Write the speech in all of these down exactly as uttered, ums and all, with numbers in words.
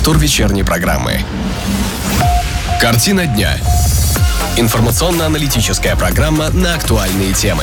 Повтор вечерней программы. Картина дня. Информационно-аналитическая программа на актуальные темы.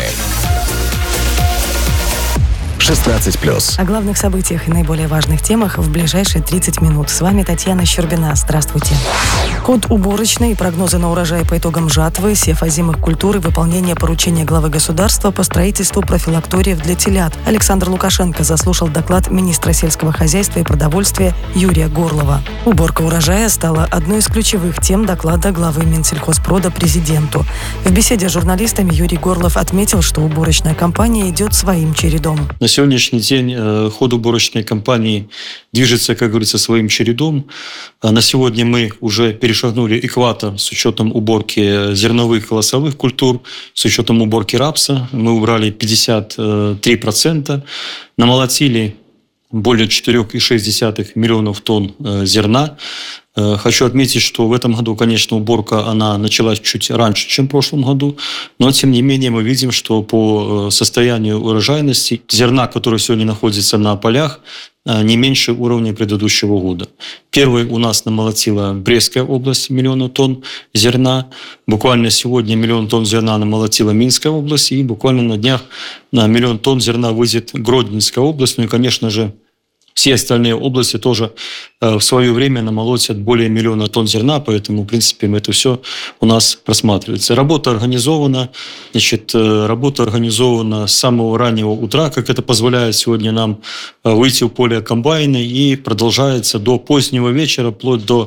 шестнадцать плюс. О главных событиях и наиболее важных темах в ближайшие тридцать минут. С вами Татьяна Щербина. Здравствуйте. Ход уборочной и прогнозы на урожай по итогам жатвы, сев озимых культур и выполнение поручения главы государства по строительству профилакториев для телят. Александр Лукашенко заслушал доклад министра сельского хозяйства и продовольствия Юрия Горлова. Уборка урожая стала одной из ключевых тем доклада главы Минсельхозпрода президенту. В беседе с журналистами Юрий Горлов отметил, что уборочная кампания идет своим чередом. На сегодняшний день э, ход уборочной кампании движется, как говорится, своим чередом. А на сегодня мы уже перешагнули экватор с учетом уборки зерновых колосовых культур, с учетом уборки рапса. Мы убрали пятьдесят три процента, намолотили более четыре целых шесть десятых миллионов тонн э, зерна. Хочу отметить, что в этом году, конечно, уборка она началась чуть раньше, чем в прошлом году, но тем не менее мы видим, что по состоянию урожайности зерна, которое сегодня находится на полях, не меньше уровня предыдущего года. Первый у нас намолотила Брестская область, миллион тонн зерна. Буквально сегодня миллион тонн зерна намолотила Минская область, и буквально на днях на миллион тонн зерна выйдет Гродненская область. Ну и, конечно же, все остальные области тоже в свое время намолотят более миллиона тонн зерна, поэтому, в принципе, это все у нас просматривается. Работа организована, значит, работа организована с самого раннего утра, как это позволяет сегодня нам выйти в поле комбайна, и продолжается до позднего вечера, вплоть до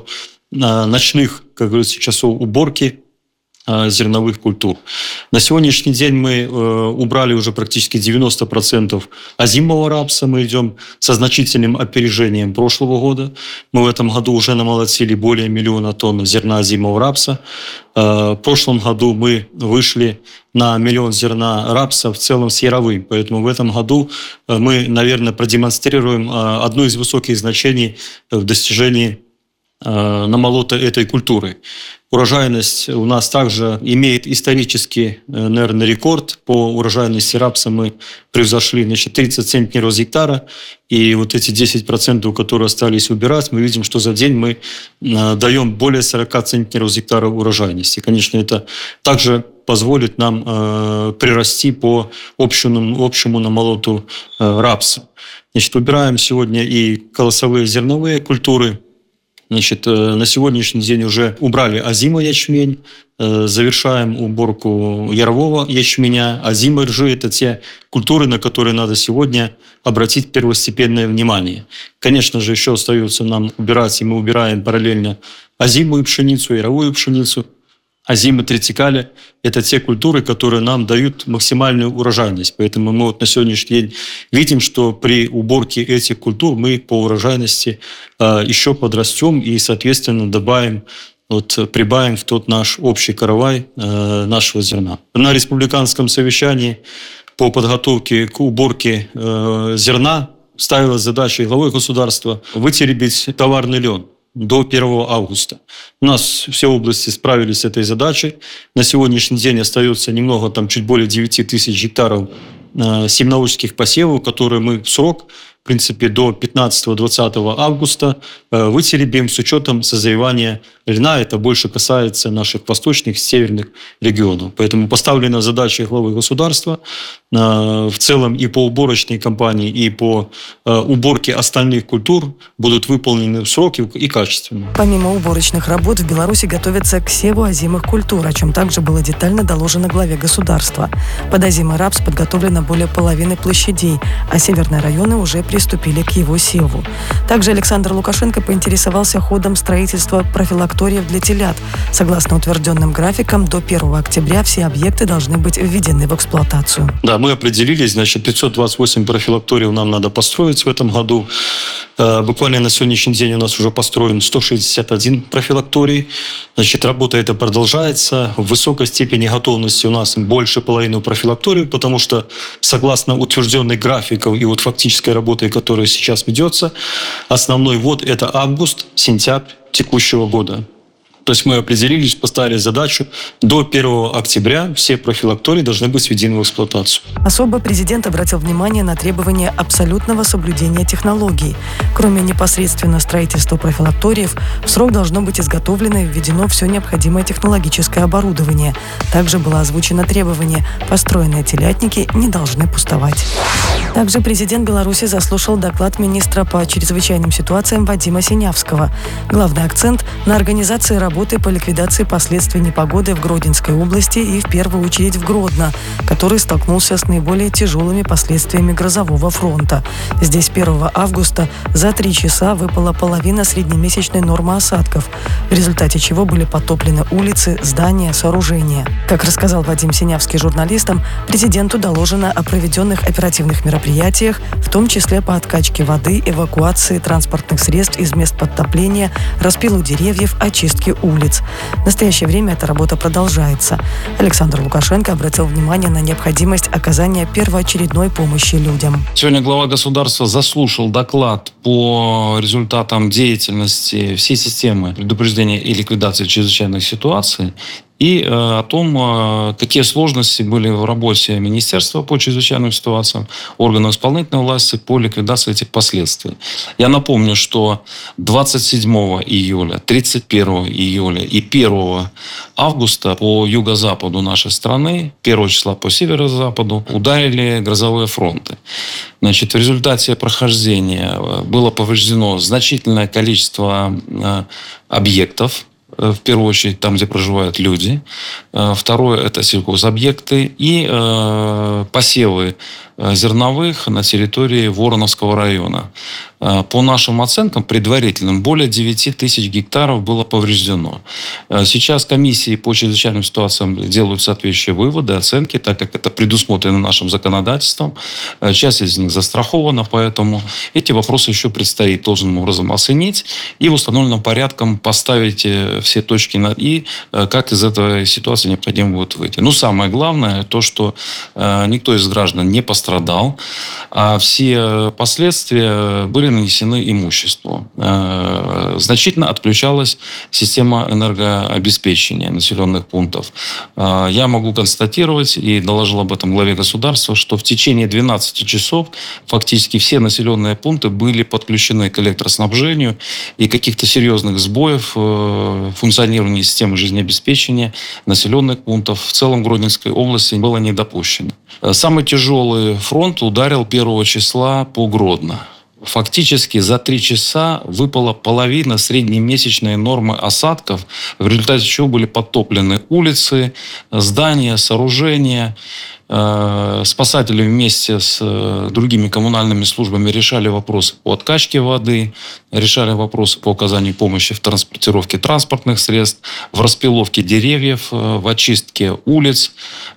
ночных, как говорится, часов уборки зерновых культур. На сегодняшний день мы э, убрали уже практически девяносто процентов озимого рапса. Мы идем со значительным опережением прошлого года. Мы в этом году уже намолотили более миллиона тонн зерна озимого рапса. Э, в прошлом году мы вышли на миллион зерна рапса в целом с яровым. Поэтому в этом году мы, наверное, продемонстрируем э, одно из высоких значений в достижении э, намолота этой культуры. Урожайность у нас также имеет исторический, наверное, рекорд. По урожайности рапса мы превзошли, значит, тридцать центнеров с гектара. И вот эти десять процентов, которые остались убирать, мы видим, что за день мы даем более сорок центнеров с гектара урожайности. Конечно, это также позволит нам э, прирасти по общему, общему намолоту э, рапса. Значит, убираем сегодня и колосовые зерновые культуры. Значит, на сегодняшний день уже убрали озимый ячмень, завершаем уборку ярового ячменя. Озимые ржи – это те культуры, на которые надо сегодня обратить первостепенное внимание. Конечно же, еще остается нам убирать, и мы убираем параллельно озимую пшеницу, яровую пшеницу. Озимы, тритикали – это те культуры, которые нам дают максимальную урожайность. Поэтому мы вот на сегодняшний день видим, что при уборке этих культур мы по урожайности э, еще подрастем и, соответственно, добавим, вот, прибавим в тот наш общий каравай э, нашего зерна. На республиканском совещании по подготовке к уборке э, зерна ставилась задача главой государства вытеребить товарный лен до первого августа. У нас все области справились с этой задачей. На сегодняшний день остается немного, там чуть более девять тысяч гектаров э, семеноводческих посевов, которые мы в срок, в принципе, до пятнадцатого-двадцатого августа э, вытеребим с учетом созревания льна. Это больше касается наших восточных, северных регионов. Поэтому поставлена задача главы государства э, в целом и по уборочной кампании, и по э, уборке остальных культур будут выполнены в сроки и качественно. Помимо уборочных работ в Беларуси готовятся к севу озимых культур, о чем также было детально доложено главе государства. Под озимый рапс подготовлено более половины площадей, а северные районы уже приступили к его севу. Также Александр Лукашенко поинтересовался ходом строительства профилакториев для телят. Согласно утвержденным графикам, до первого октября все объекты должны быть введены в эксплуатацию. Да, мы определились, значит, пятьсот двадцать восемь профилакториев нам надо построить в этом году. Буквально на сегодняшний день у нас уже построен сто шестьдесят один профилакторий. Значит, работа эта продолжается. В высокой степени готовности у нас больше половины профилакторий, потому что согласно утвержденных графиков и вот фактической работы, которая сейчас ведется, основной ввод – это август, сентябрь текущего года. То есть мы определились, поставили задачу, до первого октября все профилактории должны быть введены в эксплуатацию. Особо президент обратил внимание на требование абсолютного соблюдения технологий. Кроме непосредственно строительства профилакториев, в срок должно быть изготовлено и введено все необходимое технологическое оборудование. Также было озвучено требование: построенные телятники не должны пустовать. Также президент Беларуси заслушал доклад министра по чрезвычайным ситуациям Вадима Синявского. Главный акцент на организации работы по ликвидации последствий непогоды в Гродненской области и в первую очередь в Гродно, который столкнулся с наиболее тяжелыми последствиями грозового фронта. Здесь первого августа за три часа выпала половина среднемесячной нормы осадков, в результате чего были потоплены улицы, здания, сооружения. Как рассказал Вадим Синявский журналистам, президенту доложено о проведенных оперативных мероприятиях, в том числе по откачке воды, эвакуации транспортных средств из мест подтопления, распилу деревьев, очистке улиц. В настоящее время эта работа продолжается. Александр Лукашенко обратил внимание на необходимость оказания первоочередной помощи людям. Сегодня глава государства заслушал доклад по результатам деятельности всей системы предупреждения и ликвидации чрезвычайных ситуаций и э, о том, э, какие сложности были в работе Министерства по чрезвычайным ситуациям, органов исполнительной власти по ликвидации этих последствий. Я напомню, что двадцать седьмого июля, тридцать первого июля и первого августа по юго-западу нашей страны, первого числа по северо-западу ударили грозовые фронты. Значит, в результате прохождения было повреждено значительное количество э, объектов, в первую очередь там, где проживают люди. Второе – это сельхозобъекты и э, посевы зерновых на территории Вороновского района. По нашим оценкам предварительным, более девять тысяч гектаров было повреждено. Сейчас комиссии по чрезвычайным ситуациям делают соответствующие выводы, оценки, так как это предусмотрено нашим законодательством. Часть из них застрахована, поэтому эти вопросы еще предстоит должным образом оценить и в установленном порядке поставить все точки над «и», как из этой ситуации необходимо будет выйти. Но самое главное, то, что никто из граждан не пострадал, а все последствия были нанесены имуществу. Значительно отключалась система энергообеспечения населенных пунктов. Я могу констатировать, и доложил об этом главе государства, что в течение двенадцати часов фактически все населенные пункты были подключены к электроснабжению, и каких-то серьезных сбоев в функционировании системы жизнеобеспечения населенных пунктов в целом Гродненской области было не допущено. Самый тяжелый фронт ударил первого числа по Гродно. Фактически за три часа выпала половина среднемесячной нормы осадков, в результате чего были подтоплены улицы, здания, сооружения. Спасатели вместе с другими коммунальными службами решали вопросы по откачке воды, решали вопросы по оказанию помощи в транспортировке транспортных средств, в распиловке деревьев, в очистке улиц.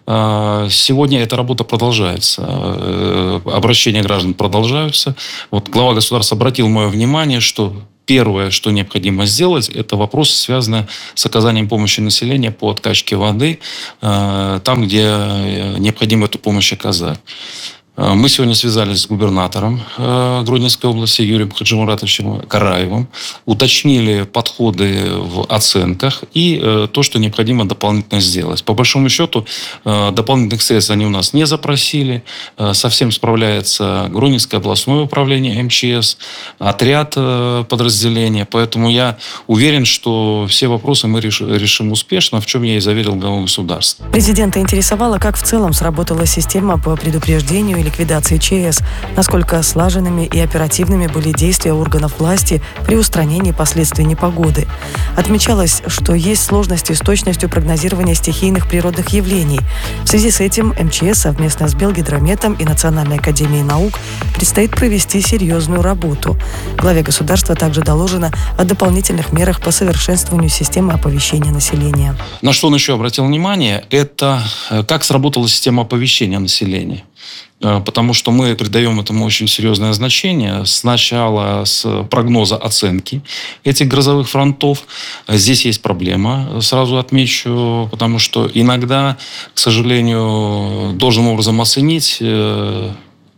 Сегодня эта работа продолжается. Обращения граждан продолжаются. Вот глава государства обратил мое внимание, что первое, что необходимо сделать, это вопросы, связанные с оказанием помощи населению по откачке воды, там, где необходимо эту помощь оказать. Мы сегодня связались с губернатором Гродненской области Юрием Хаджимуратовичем Караевым, уточнили подходы в оценках и то, что необходимо дополнительно сделать. По большому счету, дополнительных средств они у нас не запросили. Совсем справляется Гродненское областное управление эм че эс, отряд подразделения. Поэтому я уверен, что все вопросы мы решим успешно, в чем я и заверил главу государства. Президента интересовало, как в целом сработала система по предупреждению и ликвидации ЧС, насколько слаженными и оперативными были действия органов власти при устранении последствий непогоды. Отмечалось, что есть сложности с точностью прогнозирования стихийных природных явлений. В связи с этим эм че эс совместно с Белгидрометом и Национальной академией наук предстоит провести серьезную работу. Главе государства также доложено о дополнительных мерах по совершенствованию системы оповещения населения. На что он еще обратил внимание, это как сработала система оповещения населения. Потому что мы придаем этому очень серьезное значение. Сначала с прогноза оценки этих грозовых фронтов. Здесь есть проблема, сразу отмечу, потому что иногда, к сожалению, должным образом оценить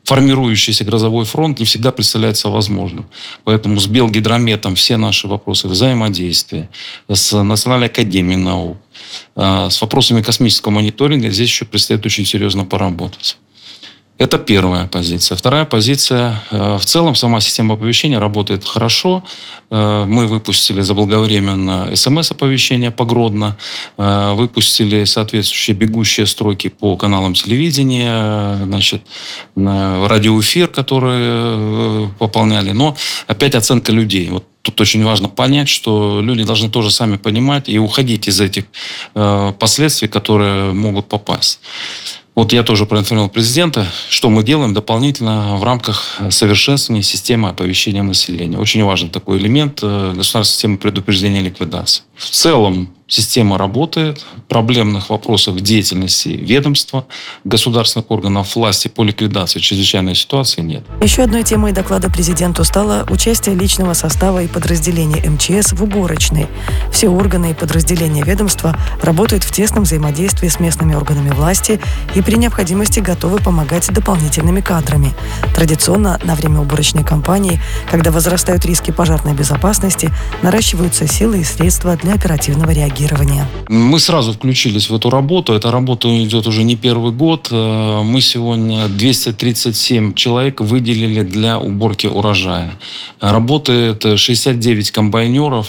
формирующийся грозовой фронт не всегда представляется возможным. Поэтому с Белгидрометом все наши вопросы взаимодействия, с Национальной академией наук, с вопросами космического мониторинга здесь еще предстоит очень серьезно поработать. Это первая позиция. Вторая позиция. В целом сама система оповещения работает хорошо. Мы выпустили заблаговременно СМС-оповещение по Гродно. Выпустили соответствующие бегущие строки по каналам телевидения. Значит, радиоэфир, которые пополняли. Но опять оценка людей. Вот тут очень важно понять, что люди должны тоже сами понимать и уходить из этих последствий, которые могут попасть. Вот я тоже проинформировал президента, что мы делаем дополнительно в рамках совершенствования системы оповещения населения. Очень важный такой элемент государственной системы предупреждения и ликвидации. В целом система работает. Проблемных вопросов в деятельности ведомства, государственных органов власти по ликвидации чрезвычайной ситуации нет. Еще одной темой доклада президенту стало участие личного состава и подразделений эм че эс в уборочной. Все органы и подразделения ведомства работают в тесном взаимодействии с местными органами власти и при необходимости готовы помогать дополнительными кадрами. Традиционно на время уборочной кампании, когда возрастают риски пожарной безопасности, наращиваются силы и средства для оперативного реагирования. Мы сразу включились в эту работу. Эта работа идет уже не первый год. Мы сегодня двести тридцать семь человек выделили для уборки урожая. Работает шестьдесят девять комбайнеров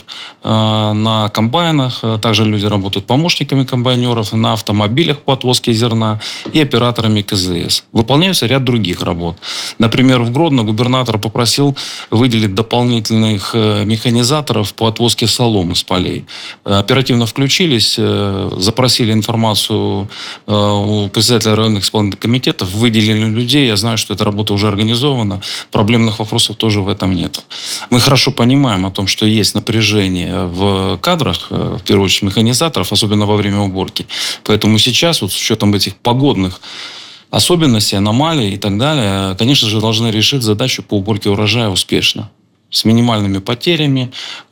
на комбайнах. Также люди работают помощниками комбайнеров на автомобилях по отвозке зерна и операторами ка зэ эс. Выполняется ряд других работ. Например, в Гродно губернатор попросил выделить дополнительных механизаторов по отвозке соломы с полей. Оперативно включились, запросили информацию у председателя районных исполнительных комитетов, выделили людей. Я знаю, что эта работа уже организована. Проблемных вопросов тоже в этом нет. Мы хорошо понимаем о том, что есть напряжение в кадрах, в первую очередь механизаторов, особенно во время уборки. Поэтому сейчас, вот с учетом этих погодных особенностей, аномалий и так далее, конечно же, должны решить задачу по уборке урожая успешно. С минимальными потерями,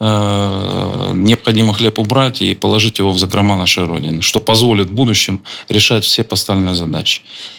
э, необходимо хлеб убрать и положить его в закрома нашей Родины, что позволит в будущем решать все поставленные задачи.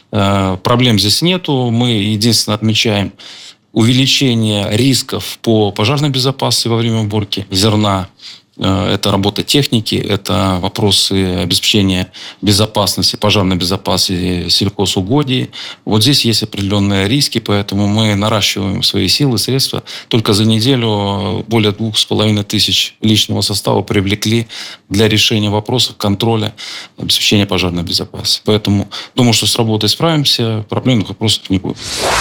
Э, проблем здесь нету. Мы единственно отмечаем увеличение рисков по пожарной безопасности во время уборки зерна. Это работа техники, это вопросы обеспечения безопасности, пожарной безопасности сельхозугодий. Вот здесь есть определенные риски, поэтому мы наращиваем свои силы, средства. Только за неделю более двух с половиной тысяч личного состава привлекли для решения вопросов контроля, обеспечения пожарной безопасности. Поэтому думаю, что с работой справимся, проблемных вопросов не будет.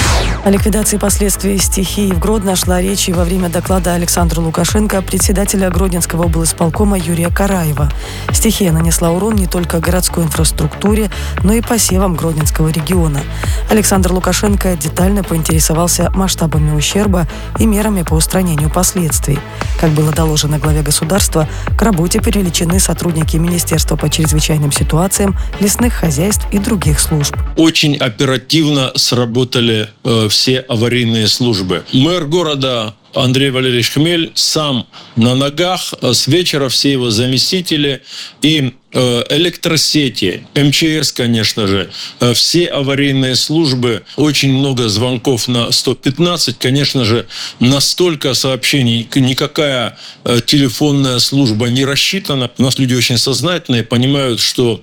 О ликвидации последствий стихии в Гродно шла речь и во время доклада Александра Лукашенко, председателя Гродненского облисполкома Юрия Караева. Стихия нанесла урон не только городской инфраструктуре, но и посевам Гродненского региона. Александр Лукашенко детально поинтересовался масштабами ущерба и мерами по устранению последствий. Как было доложено главе государства, к работе привлечены сотрудники Министерства по чрезвычайным ситуациям, лесных хозяйств и других служб. Очень оперативно сработали э, все аварийные службы. Мэр города Андрей Валерьевич Хмель сам на ногах, с вечера все его заместители и электросети, эм че эс, конечно же, все аварийные службы, очень много звонков на сто пятнадцать, конечно же, настолько сообщений, никакая телефонная служба не рассчитана. У нас люди очень сознательные, понимают, что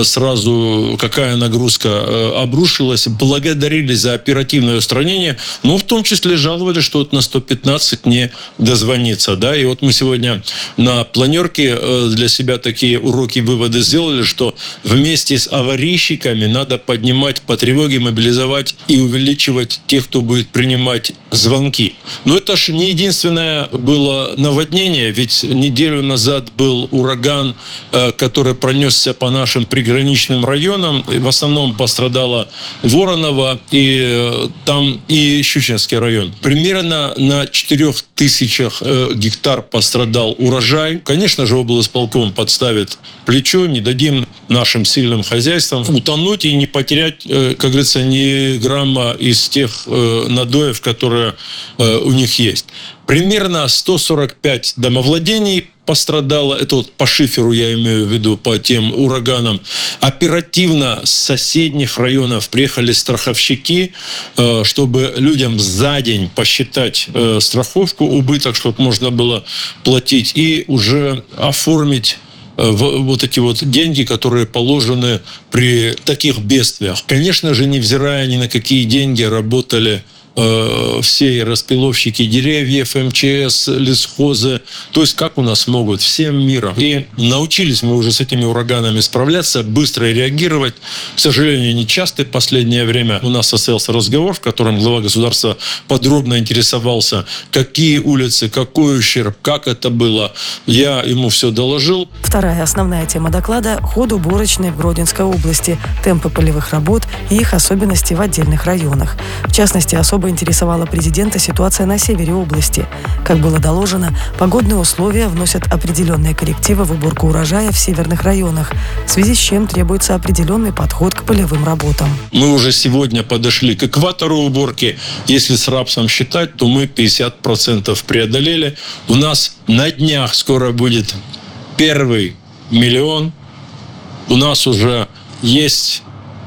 сразу какая нагрузка обрушилась, благодарили за оперативное устранение, но в том числе жаловались, что вот на сто пятнадцать не дозвониться. Да? И вот мы сегодня на планерке для себя такие уроки выводы сделали, что вместе с аварийщиками надо поднимать по тревоге, мобилизовать и увеличивать тех, кто будет принимать звонки. Но это же не единственное было наводнение, ведь неделю назад был ураган, который пронесся по нашим приграничным районам. В основном пострадала Воронова и там и Щучинский район. Примерно на четырех тысячах гектар пострадал урожай. Конечно же, облисполком подставит плечо, не дадим нашим сильным хозяйствам утонуть и не потерять, как говорится, ни грамма из тех надоев, которые у них есть. Примерно сто сорок пять домовладений пострадала, это вот по шиферу я имею в виду, по тем ураганам. Оперативно с соседних районов приехали страховщики, чтобы людям за день посчитать страховку, убыток, чтобы можно было платить, и уже оформить вот эти вот деньги, которые положены при таких бедствиях. Конечно же, невзирая ни на какие деньги, работали э, все распиловщики деревьев, эм че эс, лесхозы. То есть как у нас могут всем миром. И научились мы уже с этими ураганами справляться, быстро реагировать. К сожалению, не часто в последнее время у нас состоялся разговор, в котором глава государства подробно интересовался, какие улицы, какой ущерб, как это было. Я ему все доложил. Вторая основная тема доклада – ход уборочной в Гродненской области, темпы полевых работ и их особенности в отдельных районах. В частности, особо интересовала президента ситуация на севере области. Как было доложено, погодные условия вносят определенные коррективы в уборку урожая в северных районах, в связи с чем требуется определенный подход к полевым работам. Мы уже сегодня подошли к экватору уборки. Если с рапсом считать, то мы пятьдесят процентов преодолели. У нас на днях скоро будет первый миллион. У нас уже есть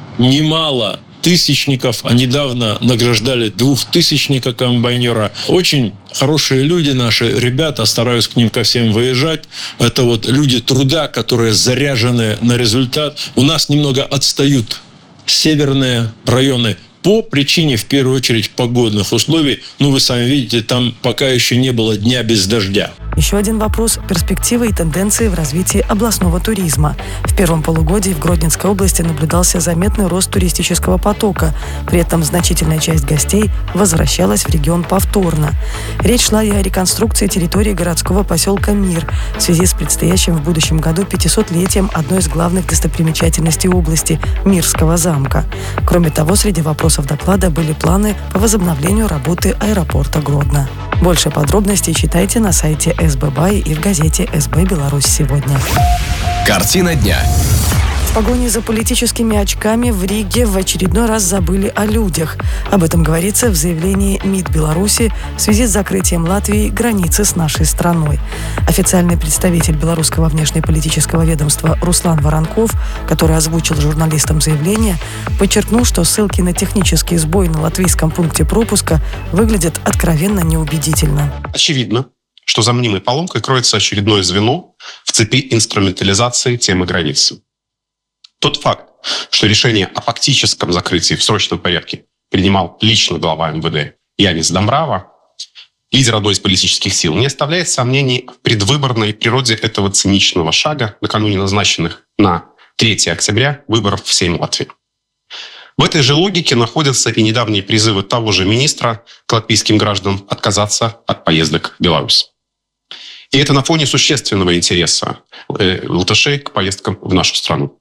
немало тысячников, а недавно награждали двухтысячника комбайнера. Очень хорошие люди наши, ребята, стараюсь к ним ко всем выезжать. Это вот люди труда, которые заряжены на результат. У нас немного отстают северные районы по причине, в первую очередь, погодных условий. Ну, вы сами видите, там пока еще не было дня без дождя. Еще один вопрос – перспективы и тенденции в развитии областного туризма. В первом полугодии в Гродненской области наблюдался заметный рост туристического потока. При этом значительная часть гостей возвращалась в регион повторно. Речь шла и о реконструкции территории городского поселка Мир в связи с предстоящим в будущем году пятисотлетием одной из главных достопримечательностей области – Мирского замка. Кроме того, среди вопросов доклада были планы по возобновлению работы аэропорта Гродно. Больше подробностей читайте на сайте эс бэ бай и в газете эс бэ Беларусь сегодня. Картина дня. В погоне за политическими очками в Риге в очередной раз забыли о людях. Об этом говорится в заявлении МИД Беларуси в связи с закрытием Латвии границы с нашей страной. Официальный представитель белорусского внешнеполитического ведомства Руслан Воронков, который озвучил журналистам заявление, подчеркнул, что ссылки на технический сбой на латвийском пункте пропуска выглядят откровенно неубедительно. Очевидно, что за мнимой поломкой кроется очередное звено в цепи инструментализации темы границы. Тот факт, что решение о фактическом закрытии в срочном порядке принимал лично глава эм вэ дэ Янис Домбрава, лидер одной из политических сил, не оставляет сомнений в предвыборной природе этого циничного шага, накануне назначенных на третьего октября выборов в Сейм Латвии. В этой же логике находятся и недавние призывы того же министра к латвийским гражданам отказаться от поездок в Беларусь. И это на фоне существенного интереса э, латышей к поездкам в нашу страну.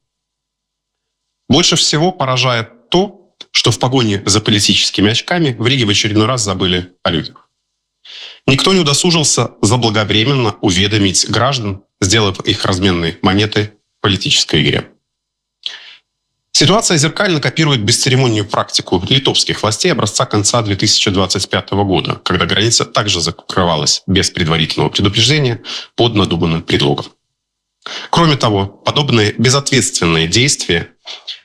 Больше всего поражает то, что в погоне за политическими очками в Риге в очередной раз забыли о людях. Никто не удосужился заблаговременно уведомить граждан, сделав их разменной монетой в политической игре. Ситуация зеркально копирует бесцеремонную практику литовских властей образца конца две тысячи двадцать пятого года, когда граница также закрывалась без предварительного предупреждения под надуманным предлогом. Кроме того, подобные безответственные действия